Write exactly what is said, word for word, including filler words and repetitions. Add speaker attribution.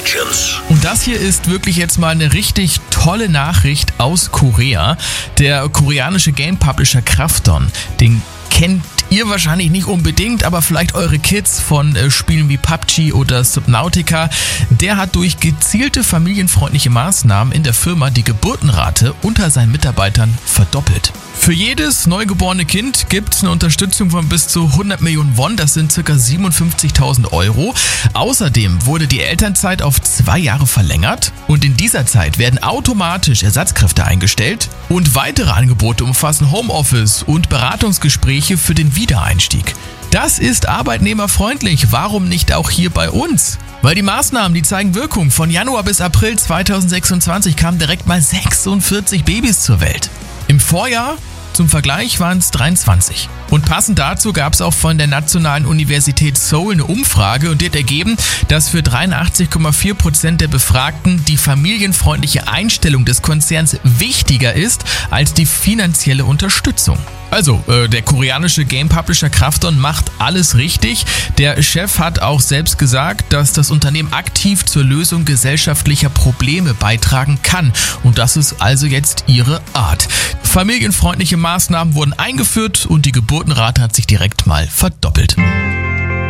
Speaker 1: Legends.
Speaker 2: Und das hier ist wirklich jetzt mal eine richtig tolle Nachricht aus Korea. Der koreanische Game Publisher Krafton, den kennt ihr wahrscheinlich nicht unbedingt, aber vielleicht eure Kids von äh, Spielen wie P U B G oder Subnautica. Der hat durch gezielte familienfreundliche Maßnahmen in der Firma die Geburtenrate unter seinen Mitarbeitern verdoppelt. Für jedes neugeborene Kind gibt es eine Unterstützung von bis zu hundert Millionen Won, das sind ca. siebenundfünfzigtausend Euro. Außerdem wurde die Elternzeit auf zwei Jahre verlängert und in dieser Zeit werden automatisch Ersatzkräfte eingestellt und weitere Angebote umfassen Homeoffice und Beratungsgespräche für den Wiedereinstieg. Das ist arbeitnehmerfreundlich, warum nicht auch hier bei uns? Weil die Maßnahmen, die zeigen Wirkung. Von Januar bis April zweitausendsechsundzwanzig kamen direkt mal sechsundvierzig Babys zur Welt. Im Vorjahr, zum Vergleich, waren es dreiundzwanzig. Und passend dazu gab es auch von der Nationalen Universität Seoul eine Umfrage und die hat ergeben, dass für dreiundachtzig Komma vier Prozent der Befragten die familienfreundliche Einstellung des Konzerns wichtiger ist als die finanzielle Unterstützung. Also, äh, der koreanische Game Publisher Krafton macht alles richtig. Der Chef hat auch selbst gesagt, dass das Unternehmen aktiv zur Lösung gesellschaftlicher Probleme beitragen kann. Und das ist also jetzt ihre Art. Familienfreundliche Maßnahmen wurden eingeführt und die Geburtenrate hat sich direkt mal verdoppelt.